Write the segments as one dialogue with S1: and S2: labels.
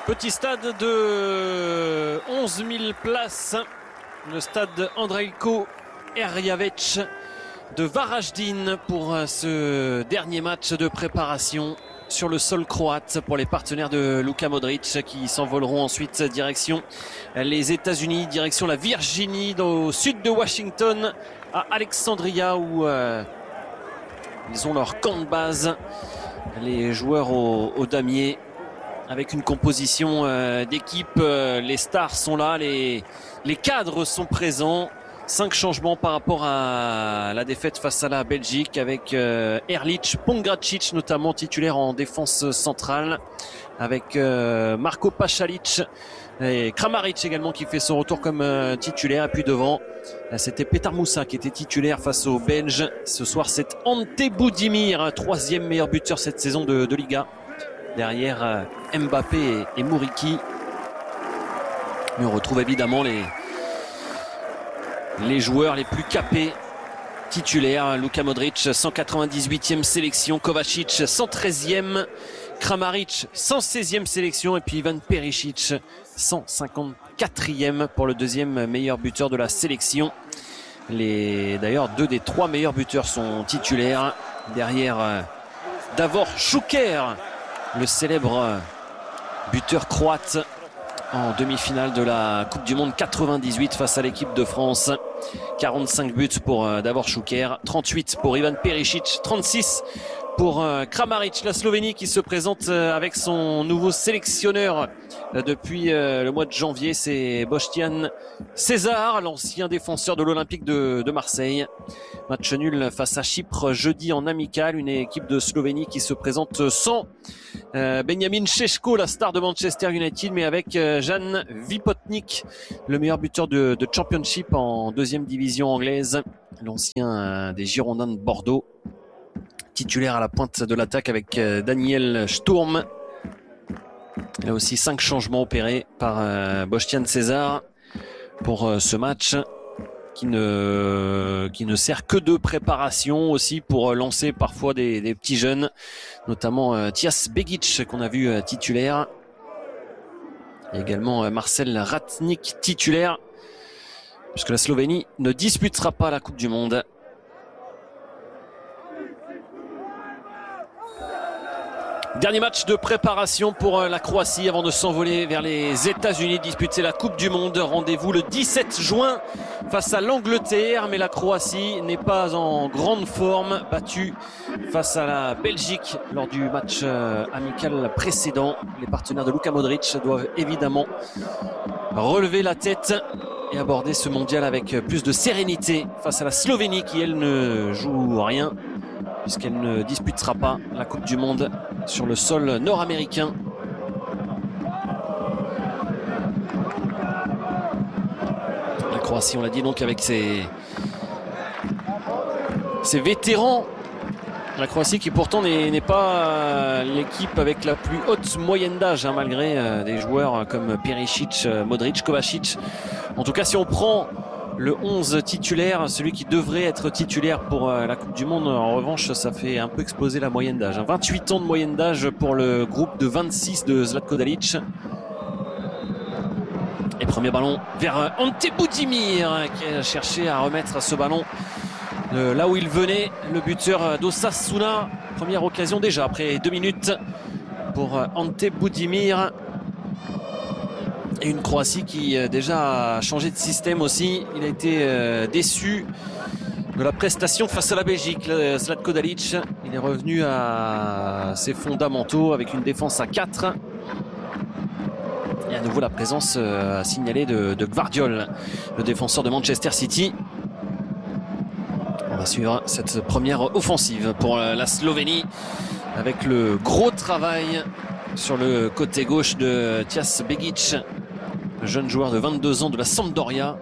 S1: Petit stade de 11 000 places, le stade Andrejko Erjavec de Varaždin pour ce dernier match de préparation sur le sol croate pour les partenaires de Luka Modric qui s'envoleront ensuite direction les États-Unis, direction la Virginie, au sud de Washington, à Alexandria où ils ont leur camp de base, les joueurs au damier. Avec une composition d'équipe, les stars sont là, les cadres sont présents. 5 changements par rapport à la défaite face à la Belgique avec Erlic, Pongracic notamment titulaire en défense centrale, avec Marko Pasalic et Kramaric également qui fait son retour comme titulaire. Et puis devant, c'était Petar Musa qui était titulaire face aux Belges. Ce soir, c'est Ante Budimir, 3e meilleur buteur cette saison de Liga. Derrière Mbappé et Muriqi. Mais on retrouve évidemment les joueurs les plus capés titulaires. Luka Modric, 198e sélection. Kovacic, 113e. Kramaric, 116e sélection. Et puis Ivan Perisic, 154e pour le 2e meilleur buteur de la sélection. D'ailleurs, 2 des 3 meilleurs buteurs sont titulaires. Derrière Davor Šuker, le célèbre buteur croate en demi-finale de la Coupe du Monde 98 face à l'équipe de France. 45 buts pour Davor Šuker, 38 pour Ivan Perisic, 36 pour Kramaric. La Slovénie qui se présente avec son nouveau sélectionneur depuis le mois de janvier, c'est Boštjan Cezar, l'ancien défenseur de l'Olympique de Marseille. Match nul face à Chypre jeudi en amical, une équipe de Slovénie qui se présente sans Benjamin Šeško, la star de Manchester United, mais avec Jan Vipotnik, le meilleur buteur de Championship en 2e division anglaise, l'ancien des Girondins de Bordeaux, titulaire à la pointe de l'attaque avec Daniel Sturm. Il y a aussi 5 changements opérés par Boštjan Cezar pour ce match qui ne sert que de préparation aussi pour lancer parfois des petits jeunes, notamment Tias Begic qu'on a vu titulaire. Et également Marcel Ratnik titulaire, puisque la Slovénie ne disputera pas la Coupe du Monde. Dernier match de préparation pour la Croatie avant de s'envoler vers les États-Unis, disputer la Coupe du Monde. Rendez-vous le 17 juin face à l'Angleterre, mais la Croatie n'est pas en grande forme, battue face à la Belgique lors du match amical précédent. Les partenaires de Luka Modric doivent évidemment relever la tête et aborder ce mondial avec plus de sérénité face à la Slovénie qui elle ne joue rien, puisqu'elle ne disputera pas la Coupe du Monde sur le sol nord-américain. La Croatie, on l'a dit donc, avec ses vétérans. La Croatie qui pourtant n'est pas l'équipe avec la plus haute moyenne d'âge, malgré des joueurs comme Perisic, Modric, Kovacic. En tout cas, si on prend le 11 titulaire, celui qui devrait être titulaire pour la Coupe du Monde, en revanche, ça fait un peu exploser la moyenne d'âge. 28 ans de moyenne d'âge pour le groupe de 26 de Zlatko Dalic. Et premier ballon vers Ante Budimir qui a cherché à remettre ce ballon là où il venait, le buteur d'Osasuna. Première occasion déjà après 2 minutes pour Ante Budimir. Et une Croatie qui déjà a changé de système aussi. Il a été déçu de la prestation face à la Belgique. Zlatko Dalic, il est revenu à ses fondamentaux avec une défense à 4. Et à nouveau la présence à signaler de Gvardiol, le défenseur de Manchester City. On va suivre cette première offensive pour la Slovénie avec le gros travail sur le côté gauche de Tias Begic, le jeune joueur de 22 ans de la Sampdoria,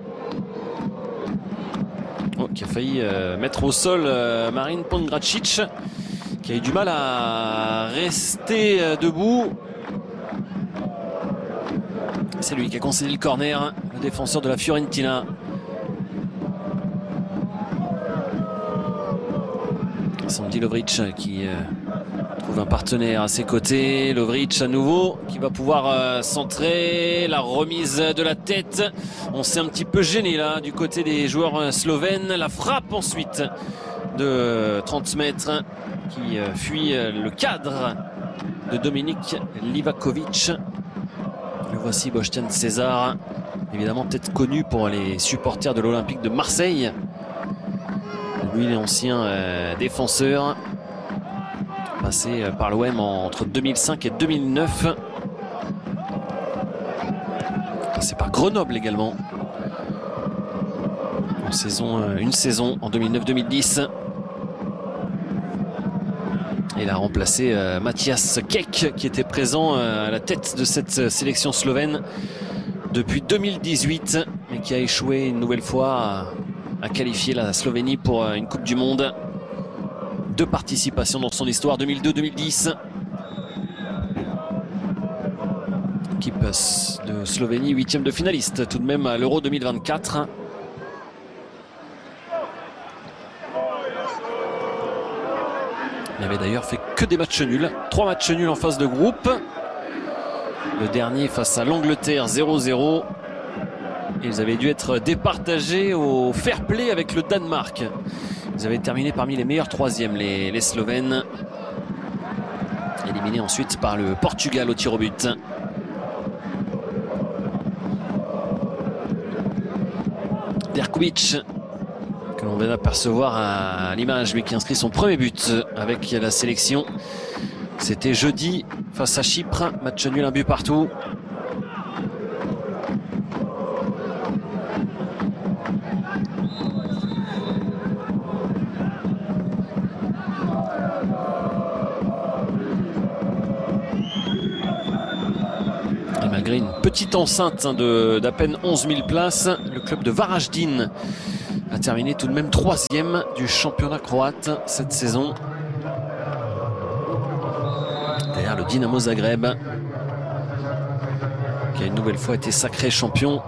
S1: qui a failli mettre au sol Marin Pongracic, qui a eu du mal à rester debout. C'est lui qui a concédé le corner, le défenseur de la Fiorentina. Sandy Lovric qui trouve trouve un partenaire à ses côtés. Lovric à nouveau qui va pouvoir centrer. La remise de la tête. On s'est un petit peu gêné là du côté des joueurs slovènes. La frappe ensuite de 30 mètres qui fuit le cadre de Dominik Livakovic. Le voici Boštjan Cezar. Évidemment peut-être connu pour les supporters de l'Olympique de Marseille. Lui, il est ancien défenseur. Passé par l'OM entre 2005 et 2009. Passé par Grenoble également. Une saison en 2009-2010. Et il a remplacé Matthias Kek qui était présent à la tête de cette sélection slovène depuis 2018 mais qui a échoué une nouvelle fois à qualifier la Slovénie pour une Coupe du Monde. 2 participations dans son histoire, 2002-2010. Équipe de Slovénie, 8e de finaliste tout de même à l'Euro 2024. Il n'avait d'ailleurs fait que des matchs nuls. 3 matchs nuls en phase de groupe. Le dernier face à l'Angleterre 0-0. Ils avaient dû être départagés au fair play avec le Danemark. Ils avaient terminé parmi les meilleurs 3e, les Slovènes. Éliminés ensuite par le Portugal au tir au but. Derkovic, que l'on vient d'apercevoir à l'image, lui qui inscrit son premier but avec la sélection. C'était jeudi face à Chypre, match nul, 1 but partout. Et malgré une petite enceinte d'à peine 11 000 places, le club de Varaždin a terminé tout de même 3e du championnat croate cette saison. Derrière le Dinamo Zagreb, qui a une nouvelle fois été sacré champion.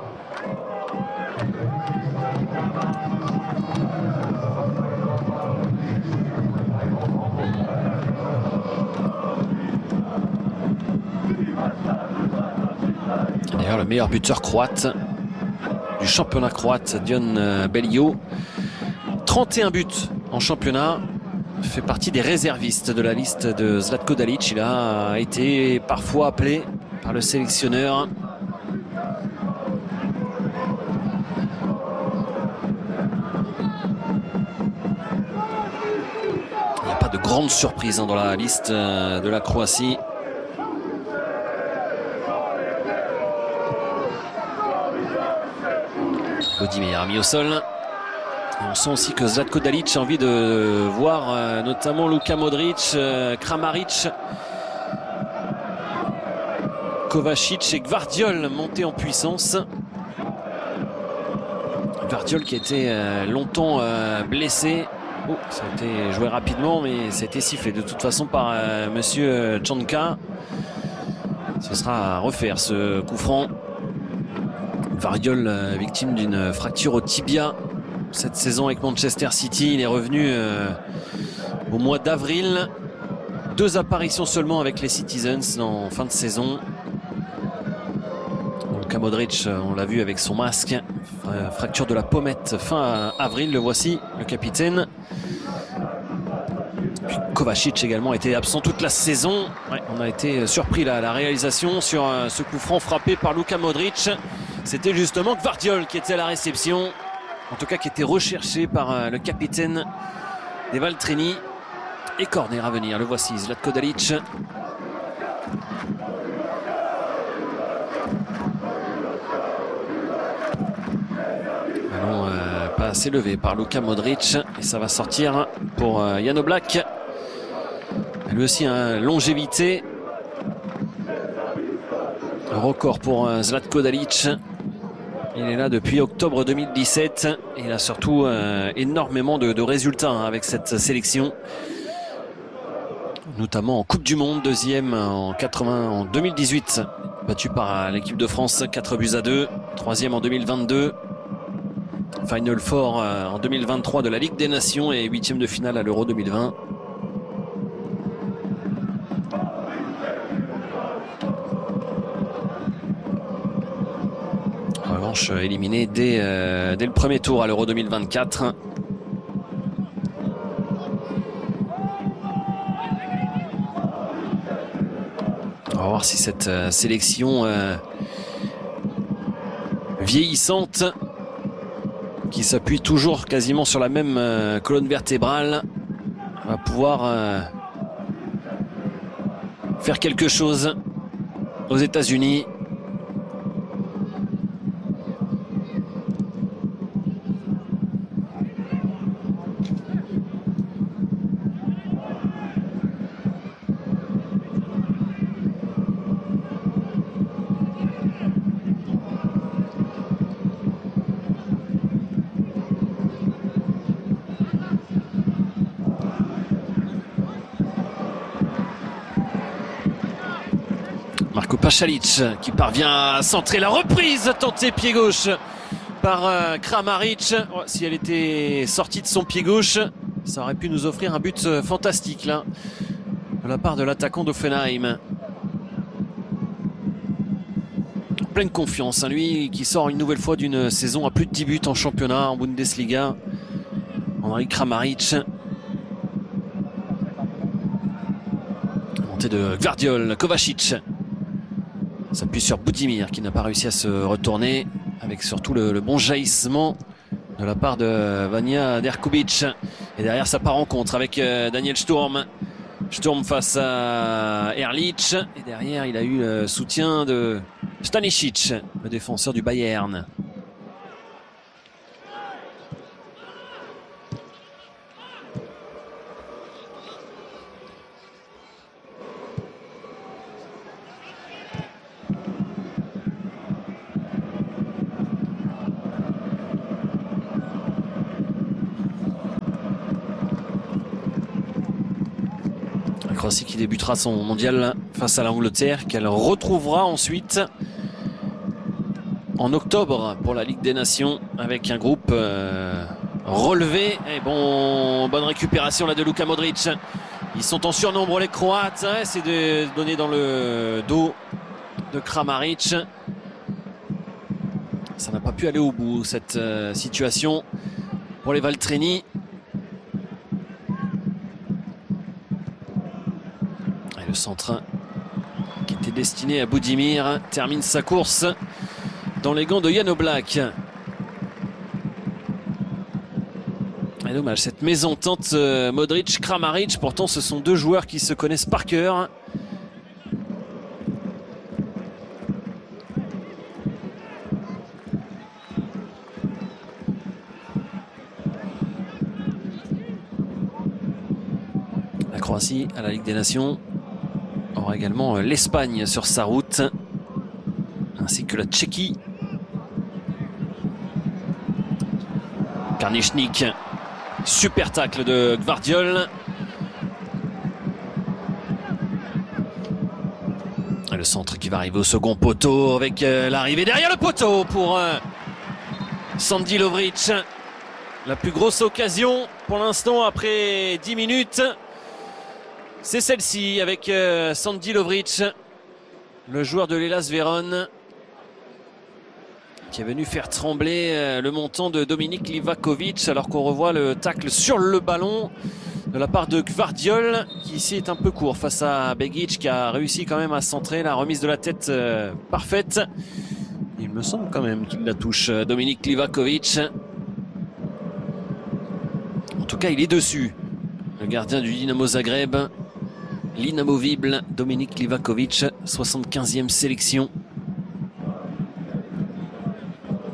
S1: D'ailleurs, le meilleur buteur croate du championnat croate, Dion Belio, 31 buts en championnat. Fait partie des réservistes de la liste de Zlatko Dalic. Il a été parfois appelé par le sélectionneur. Il n'y a pas de grande surprise dans la liste de la Croatie. Vladimir mis au sol. Et on sent aussi que Zlatko Dalic a envie de voir notamment Luka Modric, Kramaric, Kovacic et Gvardiol monter en puissance. Gvardiol qui a été longtemps blessé. Oh, ça a été joué rapidement, mais ça a été sifflé de toute façon par monsieur Tchanka. Ce sera à refaire ce coup franc. Gvardiol victime d'une fracture au tibia cette saison avec Manchester City. Il est revenu au mois d'avril. 2 apparitions seulement avec les Citizens en fin de saison. Luka Modric, on l'a vu avec son masque. Fracture de la pommette fin avril, le voici, le capitaine. Puis Kovacic également a été absent toute la saison. Ouais, on a été surpris là, à la réalisation sur ce coup franc frappé par Luka Modric. C'était justement Gvardiol qui était à la réception. En tout cas qui était recherché par le capitaine des Valtrini. Et corner à venir, le voici, Zlatko Dalic. Ballon pas assez levé par Luka Modric. Et ça va sortir pour Jan Oblak. Lui aussi, longévité. Un record pour Zlatko Dalic. Il est là depuis octobre 2017 et il a surtout énormément de résultats avec cette sélection. Notamment en Coupe du Monde, 2e en 2018, battu par l'équipe de France 4-2, 3e en 2022. Final Four en 2023 de la Ligue des Nations et 8e de finale à l'Euro 2020. manche éliminée dès le premier tour à l'Euro 2024. On va voir si cette sélection vieillissante, qui s'appuie toujours quasiment sur la même colonne vertébrale, va pouvoir faire quelque chose aux États-Unis. Marco Pasalic qui parvient à centrer la reprise tentée pied gauche par Kramaric. Oh, si elle était sortie de son pied gauche, ça aurait pu nous offrir un but fantastique là, de la part de l'attaquant d'Offenheim. Pleine confiance, hein, lui qui sort une nouvelle fois d'une saison à plus de 10 buts en championnat, en Bundesliga. Henri Kramaric. Montée de Gvardiol, Kovacic s'appuie sur Budimir qui n'a pas réussi à se retourner, avec surtout le bon jaillissement de la part de Vanja Derkubic. Et derrière ça part en contre avec Daniel Sturm. Sturm face à Erlich. Et derrière il a eu le soutien de Stanisic, le défenseur du Bayern. La Croatie qui débutera son mondial face à l'Angleterre, qu'elle retrouvera ensuite en octobre pour la Ligue des Nations avec un groupe relevé. Et bonne récupération là de Luka Modric. Ils sont en surnombre les Croates. C'est de donner dans le dos de Kramaric. Ça n'a pas pu aller au bout cette situation pour les Valtréni. Le centre qui était destiné à Budimir termine sa course dans les gants de Jan Oblak. Et dommage, cette mésentente Modric-Kramaric. Pourtant, ce sont deux joueurs qui se connaissent par cœur. La Croatie à la Ligue des Nations aura également l'Espagne sur sa route, ainsi que la Tchéquie. Karnichnik, super tacle de Gvardiol. Le centre qui va arriver au second poteau avec l'arrivée derrière le poteau pour Sandi Lovric. La plus grosse occasion pour l'instant après 10 minutes. C'est celle-ci avec Sandi Lovric, le joueur de l'Hellas Vérone, qui est venu faire trembler le montant de Dominik Livakovic, alors qu'on revoit le tacle sur le ballon de la part de Gvardiol, qui ici est un peu court face à Begic, qui a réussi quand même à centrer. La remise de la tête parfaite. Il me semble quand même qu'il la touche, Dominik Livakovic. En tout cas, il est dessus, le gardien du Dynamo Zagreb. L'inamovible Dominik Livakovic, 75e sélection.